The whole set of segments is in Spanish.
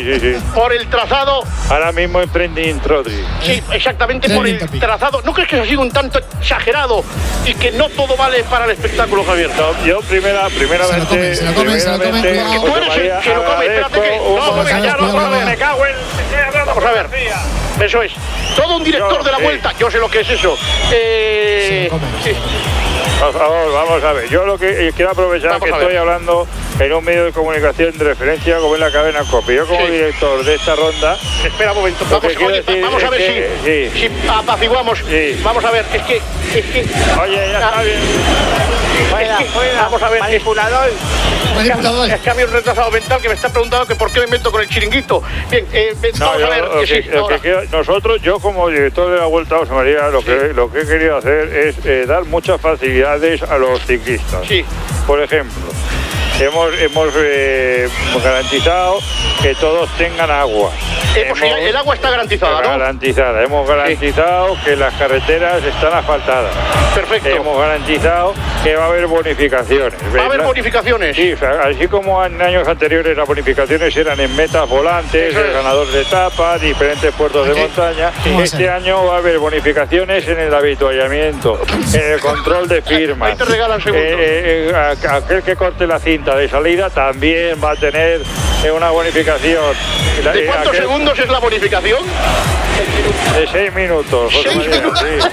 sí. Por el trazado. Ahora mismo emprendí Rodri. Sí, exactamente por el trazado. ¿No crees que eso ha sido un tanto exagerado y que no todo vale para el espectáculo, Javier? No, yo primeramente. Se lo come. Tú eres el que lo come, espérate que. No, me cago en. Vamos a ver. Eso es. Todo un director de la vuelta. Yo sé lo que es eso. Sí. Por favor, vamos a ver. Yo lo que quiero aprovechar que estoy hablando en un medio de comunicación de referencia como es la cadena COPE. Yo como director de esta ronda. Espera un momento. Vamos a ver si apaciguamos. Sí. Vamos a ver. Es que. Oye, ya está bien. Vamos a ver. Manipulador. Es que había un retrasado mental que me está preguntando que por qué me meto con el chiringuito. Bien, vamos a ver. Nosotros, yo como director de la Vuelta a José María, lo que he querido hacer es dar muchas facilidades a los ciclistas. Sí. Por ejemplo, hemos garantizado que todos tengan agua. El agua está garantizada, ¿no? Garantizada. Hemos garantizado que las carreteras están asfaltadas. Perfecto. Hemos garantizado que va a haber bonificaciones. ¿Va a haber bonificaciones? Sí, así como en años anteriores las bonificaciones eran en metas volantes, el ganador de etapa, diferentes puertos de montaña. Este año va a haber bonificaciones en el habituallamiento, en el control de firmas. Ahí te regalan segundos. Aquel que corte la cinta de salida también va a tener una bonificación. ¿De cuántos segundos es la bonificación? De 6 minutos, José María, sí.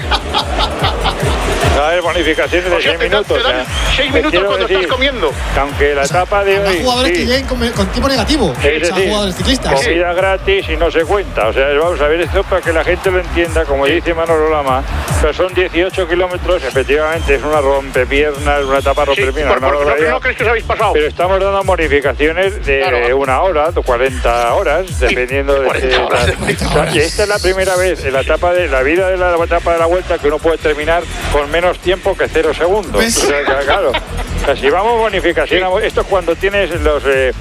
Va a haber bonificaciones de 6 minutos. 6 minutos cuando estás comiendo. Aunque la etapa de hoy. Hay jugadores que lleguen con tiempo negativo. Es decir, jugadores ciclistas. Comida gratis y no se cuenta. O sea, vamos a ver esto para que la gente lo entienda. Como dice Manolo Lama, pero son 18 kilómetros. Efectivamente, es una rompepiernas, una etapa rompepiernas. No crees que os habéis pasado. Pero estamos dando modificaciones de una hora, 40 horas, dependiendo de. Y esta es la primera vez en la etapa de la vida de la etapa de la Vuelta que uno puede terminar con menos tiempo que 0 segundos. O sea, claro. O sea, si vamos bonificación, esto es cuando tienes los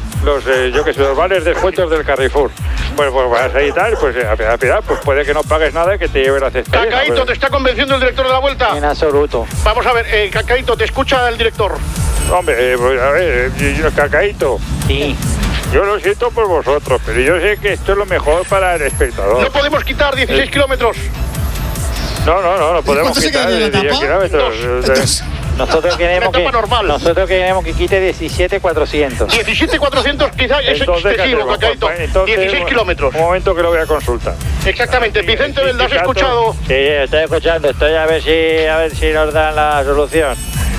vales descuentos del Carrefour. Pues vas ahí y tal, pues puede que no pagues nada y que te lleve la cesta. Cacaíto, ¿te está convenciendo el director de la Vuelta? En absoluto. Vamos a ver, Cacaíto, ¿te escucha el director? Hombre, pues a ver, Cacaíto. Sí. Yo lo siento por vosotros, pero yo sé que esto es lo mejor para el espectador. No podemos quitar 16 kilómetros. No podemos quitar 16 kilómetros. Nosotros queremos que quite 17.400. 17.400 quizás es excesivo, Cacaíto. 16 kilómetros. Un momento que lo voy a consultar. Exactamente. Vicente Belda, ¿has escuchado? Sí, estoy escuchando. Estoy a ver si nos dan la solución.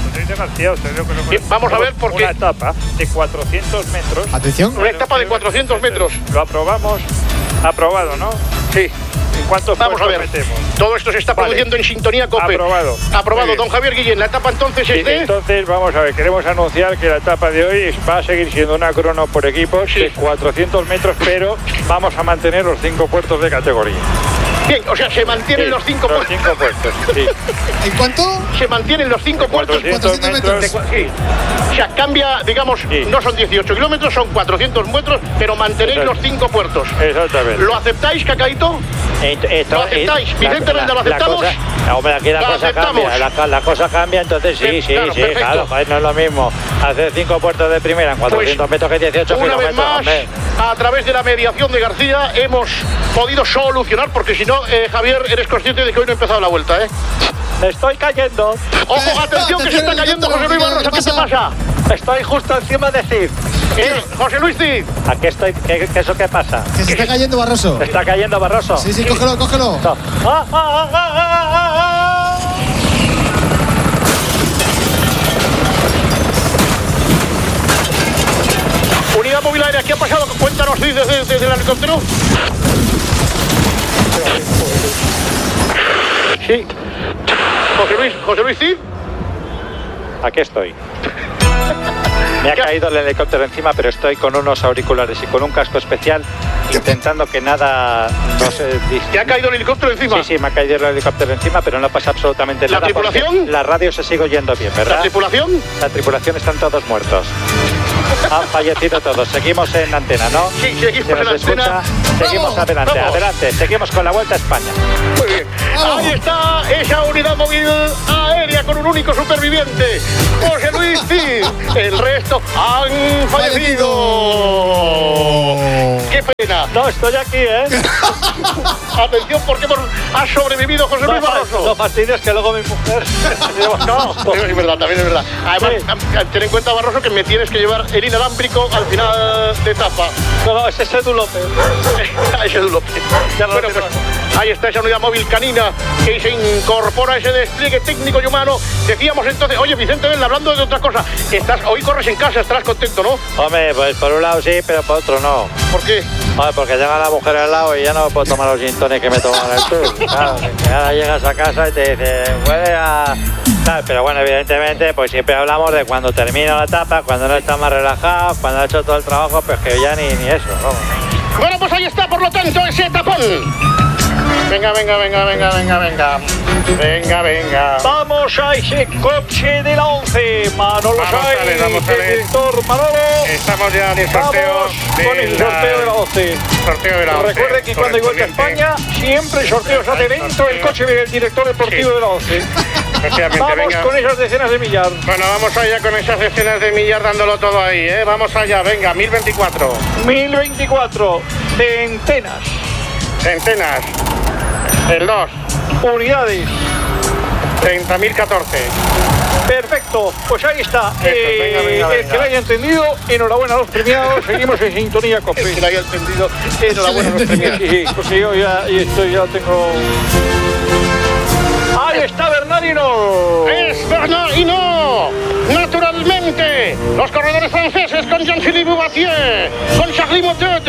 Vamos a ver por qué. Una etapa de 400 metros. Atención. Una etapa de 400 metros. Lo aprobamos. Aprobado, ¿no? Sí. ¿Cuántos vamos a ver? metemos? Todo esto se está produciendo en sintonía COPE. Aprobado. Don Javier Guillén, la etapa entonces es de... Entonces, vamos a ver, queremos anunciar que la etapa de hoy va a seguir siendo una crono por equipos de 400 metros, pero vamos a mantener los 5 puertos de categoría. Bien, o sea, se mantienen los 5 puertos. Los 5 puertos, sí. ¿En cuánto? Se mantienen los 5 puertos. 400 metros. Sí. O sea, cambia, digamos, no son 18 kilómetros, son 400 metros, pero mantenéis los 5 puertos. Exactamente. ¿Lo aceptáis, Cacaíto? ¿Lo aceptáis? Vicente Belda, ¿lo aceptamos? Hombre, aquí la cosa cambia. La cosa cambia, entonces sí, claro, no es lo mismo hacer 5 puertos de primera en 400 metros que 18 kilómetros. Una vez más, hombre. A través de la mediación de García, hemos podido solucionar, porque si no, Javier, eres consciente de que hoy no ha empezado la vuelta, ¿eh? Me estoy cayendo. ¡Ojo, atención, que se está cayendo José Luis Barroso! ¿Qué te pasa? Estoy justo encima de Cid. José Luis Cid. Aquí estoy. ¿Eso qué pasa? Que se está cayendo Barroso. ¿Se está cayendo Barroso? Sí, cógelo. No. Unidad móvil aérea, ¿qué ha pasado? Cuéntanos, Cid, desde el helicóptero. Sí. José Luis Cid. Aquí estoy. Me ha caído el helicóptero encima, pero estoy con unos auriculares y con un casco especial intentando que nada no se distinga. ¿Te ha caído el helicóptero encima? Sí, me ha caído el helicóptero encima, pero no pasa absolutamente nada. ¿La tripulación? La radio se sigue oyendo bien, ¿verdad? ¿La tripulación? La tripulación están todos muertos. Han fallecido todos. Seguimos en antena, ¿no? Sí, seguimos en antena. Seguimos adelante. Seguimos con la Vuelta a España. Muy bien. Ahí está esa unidad móvil aérea con un único superviviente, José Luis Cid. El resto han fallecido. Qué pena. No, estoy aquí, ¿eh? Atención, porque has sobrevivido, José Luis Barroso. No fastidies, que luego mi mujer... No, es verdad, también es verdad. Además, ten en cuenta, Barroso, que me tienes que llevar el inalámbrico al final de etapa. No, ese es Edu López. Ese es Edu López. Bueno, pues, ahí está esa unidad móvil canina que se incorpora a ese despliegue técnico y humano. Decíamos entonces, oye, Vicente Vela, hablando de otra cosa, hoy corres en casa, estarás contento, ¿no? Hombre, pues por un lado sí, pero por otro no. ¿Por qué? Joder, porque llega la mujer al lado y ya no puedo tomar los gin tonic que me toman en el tour. Claro, que ahora llegas a casa y te dice, huele a... Pero bueno, evidentemente, pues siempre hablamos de cuando termina la etapa, cuando no está más relajado, cuando ha hecho todo el trabajo, pues que ya ni eso, vamos. Bueno, pues ahí está, por lo tanto, ese tapón. Venga. Vamos a ese coche de la 11. Manolo Sáenz, director Manolo. Estamos ya en el sorteo con el sorteo de la 11. Sorteo de la 11. Recuerde que cuando hay Vuelta a España, siempre el sorteo se hace dentro del coche del director deportivo de la 11. Vamos venga. con esas decenas de millar. Bueno, vamos allá con esas decenas de millar dándolo todo ahí, ¿eh? Vamos allá, venga, 1024. 1024. Centenas. El 2. Unidades. 30.014. Perfecto, pues ahí está. Venga. El que lo haya entendido, enhorabuena a los premiados. Seguimos en sintonía COPE. El que lo haya entendido, enhorabuena a los premiados. Sí, porque yo ya tengo... Ahí está Bernardino. Es Bernardino. Naturalmente, los corredores franceses con Jean-Philippe Boutier, con Charlie Mottet,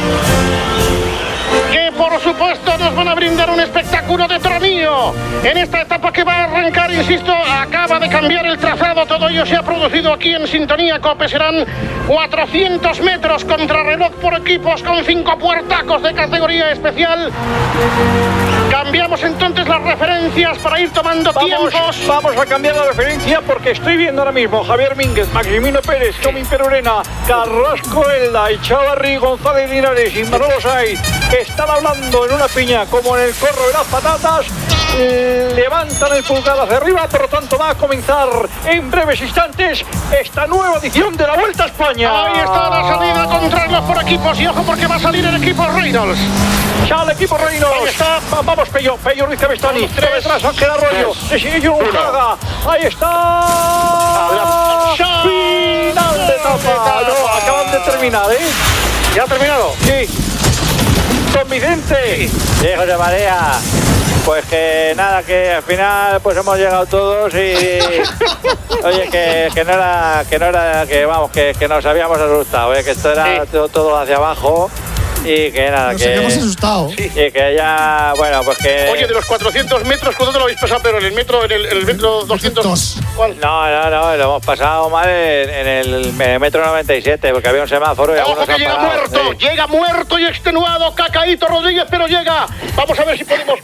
que por supuesto nos van a brindar un espectáculo de tronillo en esta etapa que va a arrancar, insisto, acaba de cambiar el trazado, todo ello se ha producido aquí en Sintonía COPE, serán 400 metros contrarreloj por equipos con 5 puertacos de categoría especial. Cambiamos entonces las referencias para ir tomando tiempos. Vamos a cambiar la referencia porque estoy viendo ahora mismo Javier Mínguez, Maximino Pérez, Tomín Perurena, Carrasco Elda, Echavarri, González Linares y Manolo Sáenz, que están hablando en una piña como en el corro de las patatas. Levantan el pulgar hacia arriba, por lo tanto va a comenzar en breves instantes esta nueva edición de la Vuelta a España. Ahí está la salida contrarreloj por equipos y ojo porque va a salir el equipo Reynolds. Ya el equipo Reynolds. Ahí está, vamos Pello Ruiz Cabestani, detrás Ángel Arroyo, le sigue John Fraga. Ahí está. Final de etapa. No, acaban de terminar, ¿eh? ¿Ya ha terminado? Sí. Don Vicente. Sí, José María. Pues que nada, que al final pues hemos llegado todos y oye, que no era, que vamos, que nos habíamos asustado, que esto era todo hacia abajo. Y que nada, nos que... habíamos asustado. Sí. Y que ya, bueno, pues que... Oye, de los 400 metros, ¿cuánto lo habéis pasado? Pero en el metro, en el metro 200... ¿Cuál? No, lo hemos pasado mal en el metro 97, porque había un semáforo y ojo que llega parado, muerto, sí. Llega muerto y extenuado Cacaíto Rodríguez, pero llega. Vamos a ver si podemos...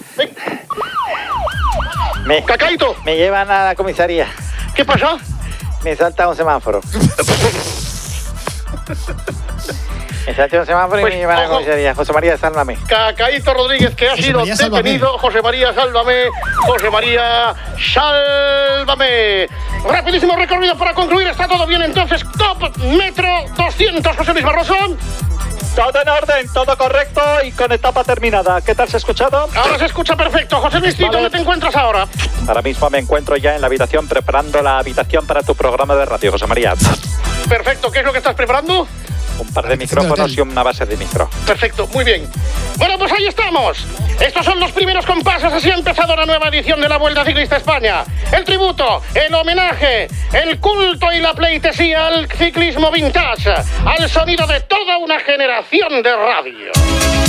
Cacaíto. Me llevan a la comisaría. ¿Qué pasa? Me salta un semáforo. Me salta un semáforo Pues, y me llevan a la comisaría. José María, sálvame. Cacaíto Rodríguez, que ha sido detenido. José María, sálvame. José María, sálvame. Rapidísimo recorrido para concluir. Está todo bien entonces. Top metro 200, José Luis Barroso. Todo en orden, todo correcto y con etapa terminada. ¿Qué tal se ha escuchado? Ahora se escucha perfecto. José Luis, Vale. ¿dónde te encuentras ahora? Ahora mismo me encuentro ya en la habitación preparando la habitación para tu programa de radio, José María. Perfecto. ¿Qué es lo que estás preparando? Un par de micrófonos y una base de micro. Perfecto, muy bien. Bueno, pues ahí estamos. Estos son los primeros compases. Así ha empezado la nueva edición de la Vuelta Ciclista España. El tributo, el homenaje, el culto y la pleitesía al ciclismo vintage, al sonido de toda una generación de radio.